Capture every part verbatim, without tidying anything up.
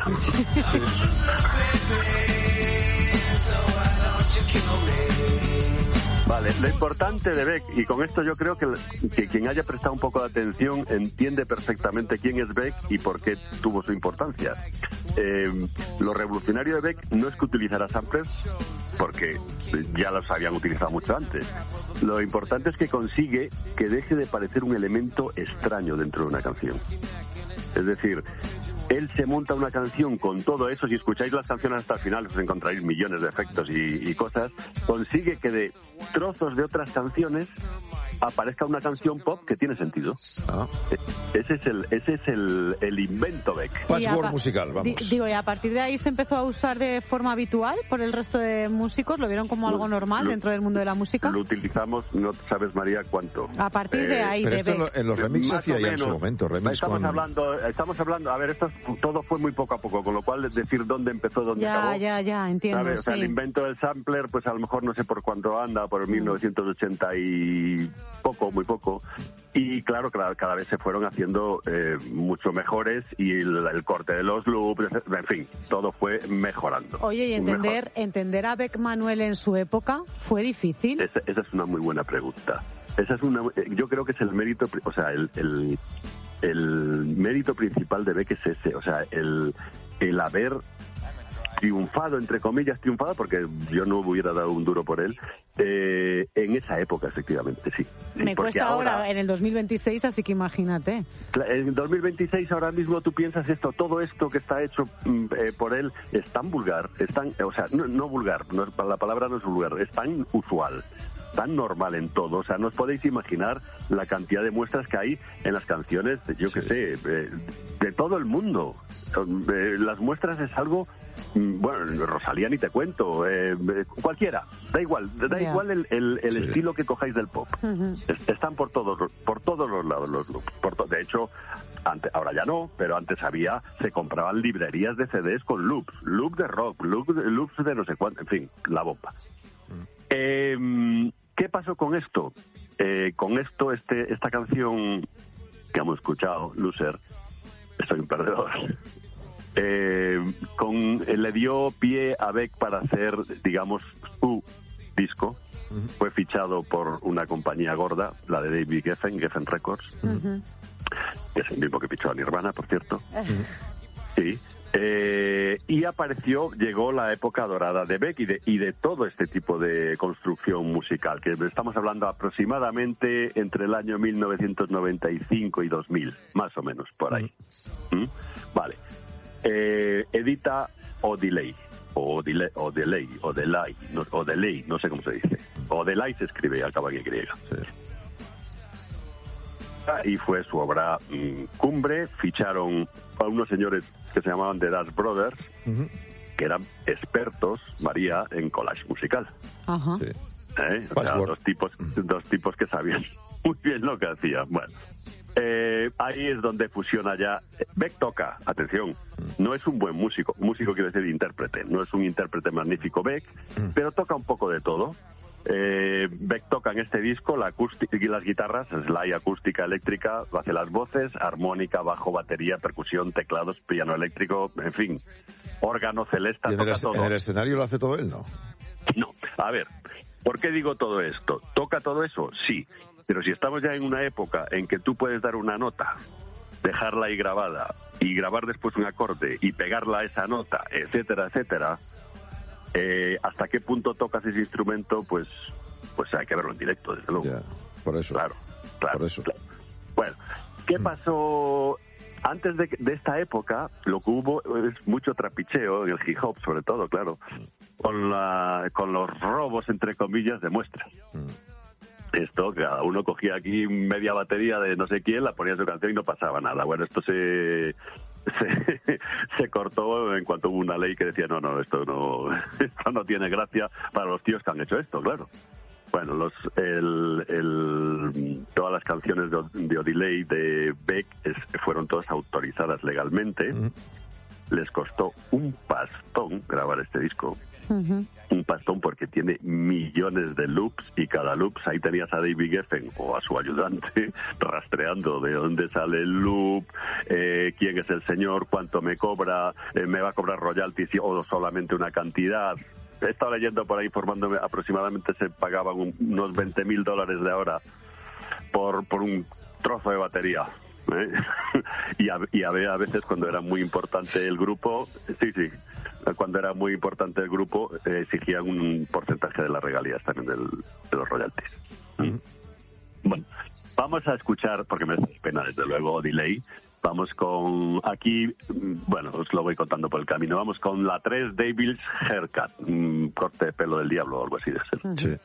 Vale, lo importante de Beck, y con esto yo creo que, que quien haya prestado un poco de atención entiende perfectamente quién es Beck y por qué tuvo su importancia. Eh, lo revolucionario de Beck no es que utilizara samplers, porque ya los habían utilizado mucho antes. Lo importante es que consigue que deje de parecer un elemento extraño dentro de una canción. Es decir, él se monta una canción con todo eso. Si escucháis las canciones hasta el final os encontraréis millones de efectos y, y cosas. Consigue que de trozos de otras canciones aparezca una canción pop que tiene sentido. Ah. Ese es el ese es el, el invento Beck. Patchwork musical, vamos. Di, digo, y a partir de ahí se empezó a usar de forma habitual por el resto de músicos. ¿Lo vieron como algo normal lo, dentro del mundo de la música? Lo utilizamos, no sabes, María, cuánto. A partir eh, de ahí, pero de esto Beck. en los remixes hacía ya en su momento. Remix estamos con... hablando, estamos hablando, a ver, esto todo fue muy poco a poco, con lo cual es decir dónde empezó, dónde ya, acabó. Ya, ya, ya, entiendo. ¿Sabes? O sea, sí. el invento del sampler, pues a lo mejor no sé por cuánto anda, por mil novecientos ochenta y poco, muy poco. Y claro, cada, cada vez se fueron haciendo eh, mucho mejores y el, el corte de los loops, en fin, todo fue mejorando. Oye, y entender, entender a Beck Manuel en su época fue difícil. Esa, esa es una muy buena pregunta. Esa es una, yo creo que es el mérito, o sea, el, el, el mérito principal de Beck es ese, o sea, el, el haber triunfado, entre comillas, triunfado, porque yo no hubiera dado un duro por él, eh, en esa época, efectivamente, sí. Me cuesta ahora, ahora, en el dos mil veintiséis, así que imagínate. En dos mil veintiséis, ahora mismo, tú piensas esto, todo esto que está hecho eh, por él es tan vulgar, es tan, o sea, no, no vulgar, no, la palabra no es vulgar, es tan usual, tan normal en todo. O sea, no os podéis imaginar la cantidad de muestras que hay en las canciones, yo qué sí. sé, eh, de todo el mundo. Eh, las muestras es algo, bueno, Rosalía ni te cuento, eh, cualquiera, da igual, da yeah. igual el, el, el sí. estilo que cojáis del pop. Uh-huh. Están por todos, por todos los lados los loops. Por to- de hecho, antes, ahora ya no, pero antes había, se compraban librerías de C Ds con loops, loops de rock, loops, loops de no sé cuánto, en fin, la bomba. Uh-huh. Eh, ¿Qué pasó con esto? Eh, con esto, este, esta canción que hemos escuchado, Loser, soy un perdedor, eh, con, eh, le dio pie a Beck para hacer, digamos, su disco. Uh-huh. Fue fichado por una compañía gorda, la de David Geffen, Geffen Records, uh-huh. que es el mismo que fichó a Nirvana, por cierto. Uh-huh. Sí. Eh, y apareció, llegó la época dorada de Beck y de, y de todo este tipo de construcción musical, que estamos hablando aproximadamente entre el año mil novecientos noventa y cinco y dos mil, más o menos, por ahí. ¿Mm? Vale. Eh, edita Odelay, o Delay, o Delay, o Delay, no, o Delay, no sé cómo se dice. O Delay se escribe, acaba en Y. Sí. Y fue su obra mmm, cumbre. Ficharon a unos señores que se llamaban The Dash Brothers, uh-huh. que eran expertos, María, en collage musical. Uh-huh. Sí. ¿Eh? O sea, dos tipos, dos tipos que sabían muy bien lo que hacían. Bueno, eh, ahí es donde fusiona ya. Beck toca, atención, no es un buen músico. Músico quiere decir intérprete. No es un intérprete magnífico Beck, uh-huh. pero toca un poco de todo. Eh, Beck toca en este disco la acústica y las guitarras, slide acústica, eléctrica, hace las voces, armónica, bajo, batería, percusión, teclados, piano eléctrico, en fin, órgano, celesta, ¿Y toca en el, todo. ¿En el escenario lo hace todo él, no? No, a ver, ¿por qué digo todo esto? ¿Toca todo eso? Sí, pero si estamos ya en una época en que tú puedes dar una nota, dejarla ahí grabada y grabar después un acorde y pegarla a esa nota, etcétera, etcétera. Eh, ¿Hasta qué punto tocas ese instrumento? Pues pues hay que verlo en directo, desde luego. Ya, por eso. Claro, claro. Por eso. Claro. Bueno, ¿qué pasó antes de, de esta época? Lo que hubo es mucho trapicheo en el hip hop, sobre todo, claro, con la con los robos, entre comillas, de muestras. Mm. Esto, cada uno cogía aquí media batería de no sé quién, la ponía en su canción y no pasaba nada. Bueno, esto se... Se, se cortó en cuanto hubo una ley que decía no, no, esto no esto no tiene gracia para los tíos que han hecho esto, claro. Bueno, los el, el todas las canciones de, de Odelay de Beck es, fueron todas autorizadas legalmente. Mm. les costó un pastón grabar este disco. Uh-huh. Un pastón porque tiene millones de loops y cada loop, ahí tenías a David Geffen o a su ayudante rastreando de dónde sale el loop, eh, quién es el señor, cuánto me cobra, eh, me va a cobrar royalties o solamente una cantidad. He estado leyendo por ahí, informándome, aproximadamente se pagaban un, unos veinte mil dólares de hora por, por un trozo de batería. ¿Eh? y, a, y había a veces cuando era muy importante el grupo, sí, sí, cuando era muy importante el grupo, eh, exigían un porcentaje de las regalías también del, de los royalties. ¿Mm? Bueno, vamos a escuchar, porque me hace pena desde luego Delay, vamos con, aquí, bueno, os lo voy contando por el camino, vamos con la tres Devil's Haircut, un corte de pelo del diablo o algo así de ser. Sí.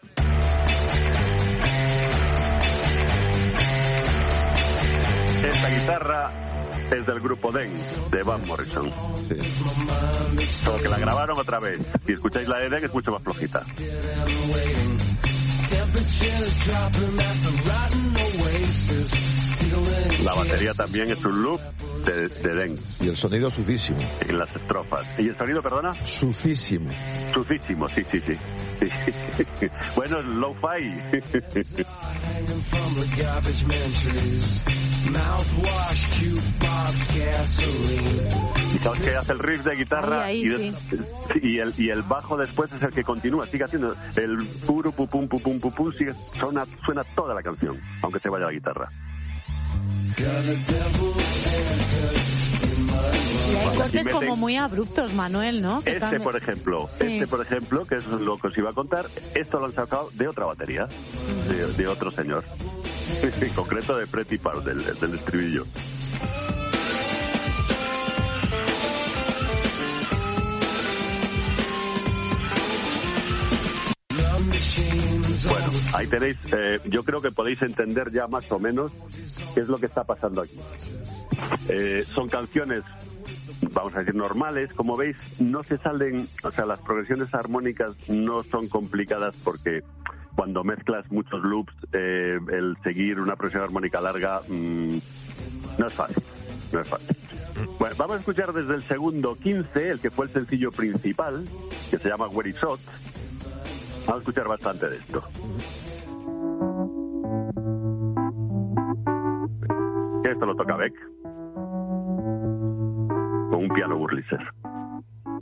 Esta guitarra es del grupo Den, de Van Morrison. Sí. Solo que la grabaron otra vez. Si escucháis la de Den es mucho más flojita. La batería también es un loop de, de Den. Y el sonido sucísimo. En las estrofas. ¿Y el sonido, perdona? Sucísimo. Sucísimo, sí, sí, sí. sí. Bueno, es lo-fi. ¿Y sabes qué hace el riff de guitarra? Ahí, ahí, y, sí. y, el, y el bajo después es el que continúa, sigue haciendo el puro pupum pupum pupum, sigue, suena, suena toda la canción, aunque se vaya la guitarra. Y hay cortes meten... como muy abruptos, Manuel, ¿no? Que Este, también... por ejemplo, sí. este, por ejemplo, que es lo que os iba a contar, esto lo han sacado de otra batería, de, de otro señor, en concreto de Pretty Part, del, del estribillo. Bueno, ahí tenéis, eh, yo creo que podéis entender ya más o menos qué es lo que está pasando aquí. Eh, son canciones, vamos a decir, normales, como veis, no se salen, o sea, las progresiones armónicas no son complicadas porque cuando mezclas muchos loops, eh, el seguir una progresión armónica larga mmm, no es fácil, no es fácil. Bueno, vamos a escuchar desde el segundo quince, el que fue el sencillo principal, que se llama Where It's Hot. Vamos a escuchar bastante de esto. Esto lo toca Beck con un piano Burliser.